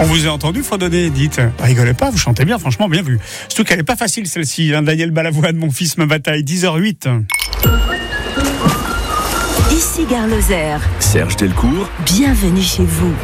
On vous a entendu fredonner, dites. Rigolez pas, vous chantez bien, franchement, bien vu. Surtout qu'elle n'est pas facile celle-ci. Daniel Balavoine, mon fils, ma bataille, 10h08. Ici Gare Lozère. Serge Delcourt. Bienvenue chez vous.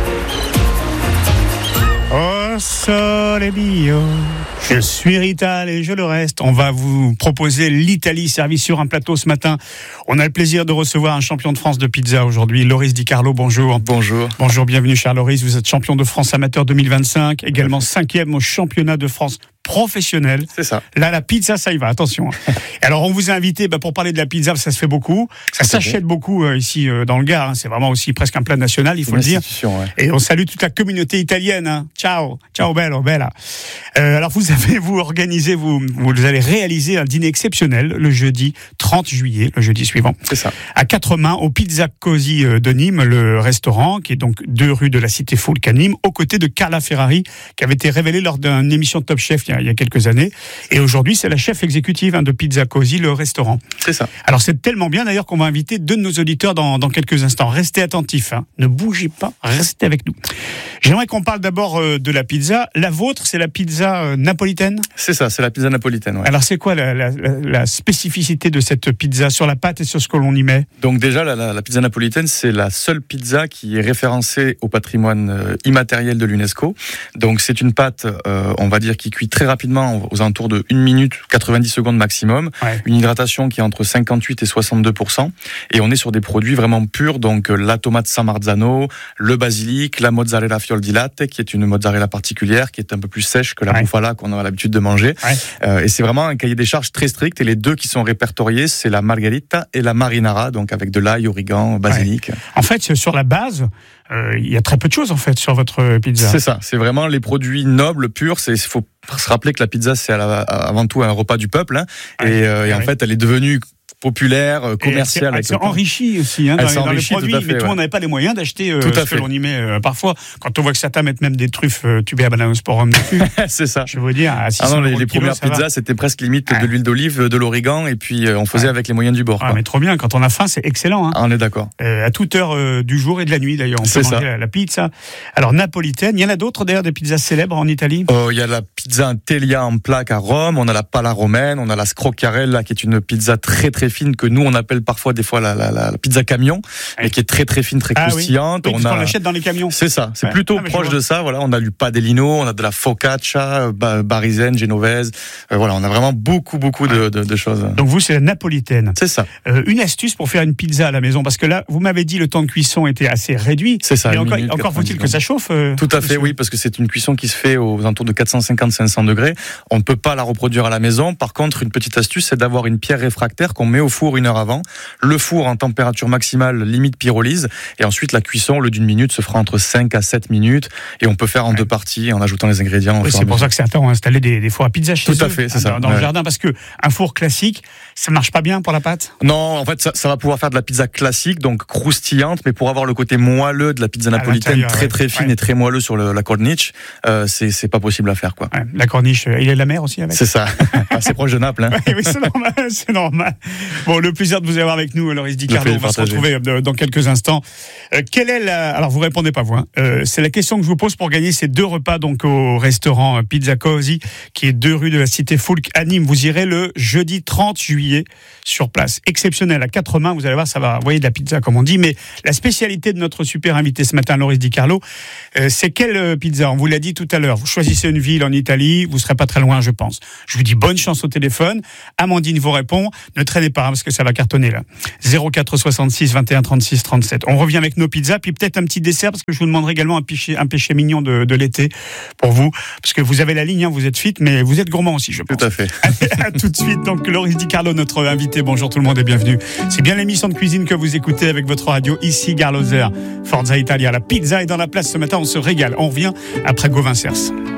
Oh, sole mio, je suis Rital et je le reste. On va vous proposer l'Italie servie sur un plateau ce matin. On a le plaisir de recevoir un champion de France de pizza aujourd'hui, Loris Di Carlo. Bonjour. Bonjour. Bonjour, bienvenue cher Loris. Vous êtes champion de France amateur 2025, également 5e au championnat de France professionnel. C'est ça. Là, la pizza, ça y va, attention. Alors, on vous a invité pour parler de la pizza, ça se fait beaucoup. Ça s'achète beaucoup ici dans le Gard. C'est vraiment aussi presque un plat national, il faut le dire. Ouais. Et on salue toute la communauté italienne. Ciao, ciao bello, bella. Alors, vous organisé, vous allez réaliser un dîner exceptionnel le jeudi 30 juillet, le jeudi suivant. C'est ça. À 4 mains, au Pizza Così de Nîmes, le restaurant, qui est donc 2 rue de la Cité Foulques à Nîmes, aux côtés de Carla Ferrari, qui avait été révélée lors d'une émission de Top Chef il y a quelques années. Et aujourd'hui, c'est la chef exécutive de Pizza Così, le restaurant. C'est ça. Alors, c'est tellement bien d'ailleurs qu'on va inviter 2 de nos auditeurs dans quelques instants. Restez attentifs, ne bougez pas, restez avec nous. J'aimerais qu'on parle d'abord de la pizza. La vôtre, c'est la pizza napolitaine ? C'est ça, c'est la pizza napolitaine. Ouais. Alors, c'est quoi la spécificité de cette pizza sur la pâte et sur ce que l'on y met ? Donc déjà, la pizza napolitaine, c'est la seule pizza qui est référencée au patrimoine immatériel de l'UNESCO. Donc c'est une pâte, on va dire, qui cuit très rapidement, aux alentours de 1 minute, 90 secondes maximum. Ouais. Une hydratation qui est entre 58 et 62%. Et on est sur des produits vraiment purs, donc la tomate San Marzano, le basilic, la mozzarella fior di latte, qui est une mozzarella particulière, qui est un peu plus sèche que la bufala qu'on a l'habitude de manger. Ouais. Et c'est vraiment un cahier des charges très strict. Et les 2 qui sont répertoriés, c'est la margherita et la marinara, donc avec de l'ail, origan, basilic. Ouais. En fait, sur la base, il y a très peu de choses en fait sur votre pizza. C'est ça, c'est vraiment les produits nobles, purs. Il faut se rappeler que la pizza, c'est avant tout un repas du peuple. Hein, et en fait, elle est devenue populaire, commerciale. Elle s'est enrichie aussi dans les produits, mais tout le monde n'avait pas les moyens d'acheter ce que l'on y met parfois. Quand on voit que certains mettent même des truffes tubées à bananesporum dessus. C'est ça. Je veux dire, à 600 les premières pizzas, c'était presque limite de l'huile d'olive, de l'origan, et puis on faisait avec les moyens du bord. Mais trop bien, quand on a faim, c'est excellent. Hein. On est d'accord. À toute heure du jour et de la nuit d'ailleurs, on peut manger la pizza. Alors napolitaine, il y en a d'autres d'ailleurs, des pizzas célèbres en Italie. Il y a la pizza teglia en plaque à Rome, on a la pala romaine, on a la scrocchiarella qui est une pizza très très fine que nous on appelle parfois des fois la pizza camion, mais qui est très très fine, très croustillante. Oui, on l'achète dans les camions. C'est ça, c'est plutôt proche de ça. Voilà, on a du padellino, on a de la focaccia, barisenne, genovese. Voilà, on a vraiment beaucoup de choses. Donc vous, c'est la napolitaine. C'est ça. Une astuce pour faire une pizza à la maison, parce que là, vous m'avez dit le temps de cuisson était assez réduit. C'est ça. Mais encore faut-il que ça chauffe. Tout à fait, oui, parce que c'est une cuisson qui se fait aux alentours de 450-500 degrés. On ne peut pas la reproduire à la maison. Par contre, une petite astuce, c'est d'avoir une pierre réfractaire qu'on met au four 1 heure avant. Le four en température maximale, limite pyrolyse. Et ensuite, la cuisson, au lieu d'1 minute, se fera entre 5 à 7 minutes. Et on peut faire en 2 parties en ajoutant les ingrédients. Oui, c'est pour ça que certains ont installé des fours à pizza chez eux. Tout à fait, c'est ça. Dans le jardin, parce que un four classique, ça marche pas bien pour la pâte. Non, en fait, ça va pouvoir faire de la pizza classique, donc croustillante, mais pour avoir le côté moelleux de la pizza napolitaine, très fine et très moelleux sur la corniche, c'est pas possible à faire, quoi. Ouais, la corniche, il y a de la mer aussi avec. C'est ça. C'est proche de Naples, hein. Oui, c'est normal. Bon, le plaisir de vous avoir avec nous, Loris Di Carlo. On va se retrouver dans quelques instants. Quelle est alors vous répondez pas vous. C'est la question que je vous pose pour gagner ces 2 repas donc au restaurant Pizza Così, qui est 2 rue de la Cité Foulques à Nîmes. Vous irez le jeudi 30 juillet sur place. Exceptionnel, à 4 mains. Vous allez voir, ça va envoyer de la pizza comme on dit. Mais la spécialité de notre super invité ce matin, Loris Di Carlo, c'est quelle pizza ? On vous l'a dit tout à l'heure. Vous choisissez une ville en Italie, vous serez pas très loin, je pense. Je vous dis bonne chance au téléphone. Amandine vous répond. Ne traînez pas parce que ça va cartonner là. 04 66 21 36 37. On revient avec nos pizzas, puis peut-être un petit dessert parce que je vous demanderai également un péché mignon de l'été pour vous, parce que vous avez la ligne, vous êtes fit, mais vous êtes gourmand aussi, je pense. Tout à fait. Allez, à tout de suite. Donc Loris Di Carlo, notre invité. Bonjour tout le monde et bienvenue. C'est bien l'émission de cuisine que vous écoutez avec votre radio ici Gare Lozère. Forza Italia, la pizza est dans la place ce matin. On se régale. On revient après Gauvin Cers.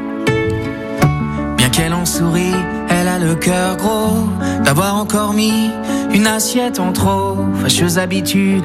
Bien qu'elle en sourit, elle a le cœur gros d'avoir encore mis une assiette en trop. Fâcheuse habitude